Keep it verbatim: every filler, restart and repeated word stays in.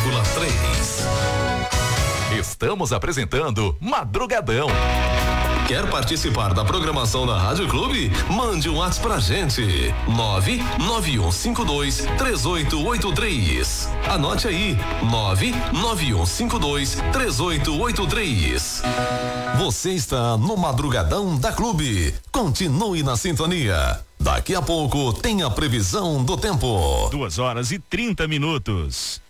vírgula três. Estamos apresentando Madrugadão. Quer participar da programação da Rádio Clube? Mande um WhatsApp pra gente. nove nove um cinco dois três oito oito três. Anote aí. nove nove um cinco dois três oito oito três. Você está no Madrugadão da Clube. Continue na sintonia. Daqui a pouco tem a previsão do tempo. Duas horas e trinta minutos.